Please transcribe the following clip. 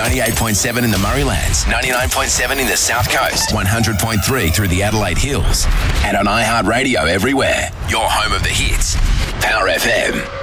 98.7 in the Murraylands, 99.7 in the South Coast, 100.3 through the Adelaide Hills, and on iHeartRadio everywhere. Your home of the hits. Power FM.